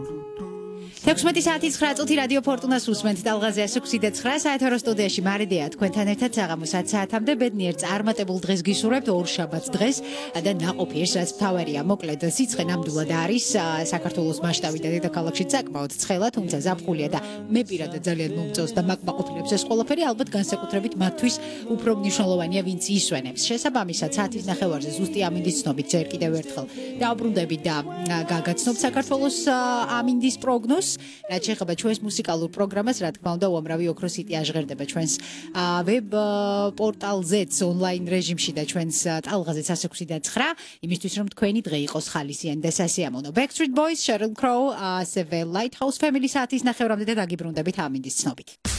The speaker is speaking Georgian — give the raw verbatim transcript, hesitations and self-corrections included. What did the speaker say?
ექვსმეტი საათის ცხრა წუთი რადიო ფორტუნას უსმენთ ტალღაზე ექვსი და ცხრა საეთერო სტუდიაში მარიდია თქვენთან ერთად საღამოს ათ საათამდე ბედნიერ წარმატებულ დღეს გისურვებთ ორ შაბათს დღეს და ნაყოფი ეს რაც მთავარია მოკლედ სიცხე ნამდვილად არის საქართველოს მასშტაბით და დედაქალაქში საკმაოდ ცხელა თუმცა ზაფხულია და მე პირადად ძალიან მომწონს და მაკმაყოფილებს ეს ყველაფერი ალბათ განსაკუთრებით მათთვის უფრო მნიშვნელოვანია ვინც ისვენებს შესაბამისად საათის ნახევარზე ზუსტი ამინდის ცნობით ჯერ კიდევ ერთხელ დაუბრუნდები და გაგაცნობ საქართველოს ამინდის პროგნოზს რაც შეეხება ჩვენს მუსიკალურ პროგრამას, რა თქმა უნდა, უამრავი ოქროს ჰიტი აღჟღერდება ჩვენს ვებ პორტალზეც ონლაინ რეჟიმში და ჩვენს ტალღაზეც ას ექვსი და ცხრა, იმისთვის რომ თქვენი დღე იყოს ხალისიანი და სასიამოვნო. Backstreet Boys, Sheryl Crow, ასევე Lighthouse Family საათის ნახევრამდე და დაგიბრუნდებით ამინდის ცნობით.